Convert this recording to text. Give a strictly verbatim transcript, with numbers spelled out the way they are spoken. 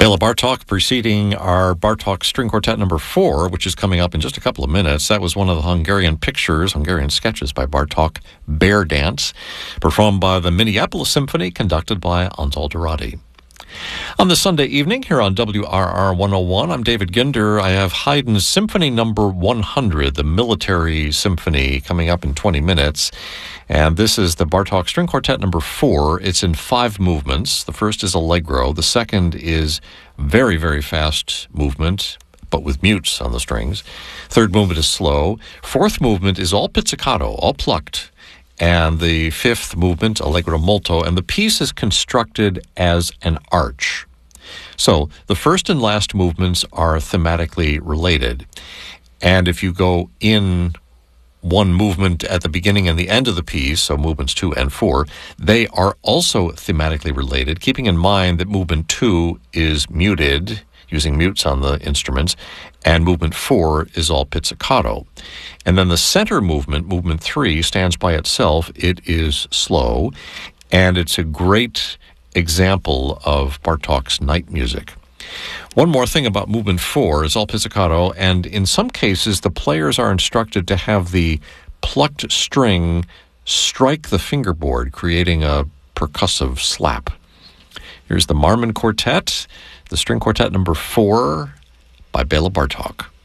Bela Bartok preceding our Bartok String Quartet number four, which is coming up in just a couple of minutes. That was one of the Hungarian pictures, Hungarian sketches by Bartok, Bear Dance, performed by the Minneapolis Symphony, conducted by Antal Dorati. On this Sunday evening here on W R R one oh one, I'm David Ginder. I have Haydn's Symphony number one hundred, the Military Symphony, coming up in twenty minutes. And this is the Bartok String Quartet number four. It's in five movements. The first is Allegro. The second is very, very fast movement, but with mutes on the strings. Third movement is slow. Fourth movement is all pizzicato, all plucked. And the fifth movement, Allegro molto, and the piece is constructed as an arch. So the first and last movements are thematically related. And if you go in one movement at the beginning and the end of the piece, so movements two and four, they are also thematically related, keeping in mind that movement two is muted, using mutes on the instruments, and movement four is all pizzicato. And then the center movement, movement three, stands by itself. It is slow, and it's a great example of Bartok's night music. One more thing about movement four is all pizzicato, and in some cases the players are instructed to have the plucked string strike the fingerboard, creating a percussive slap. Here's the Marmon Quartet, the String Quartet number four by Bela Bartok.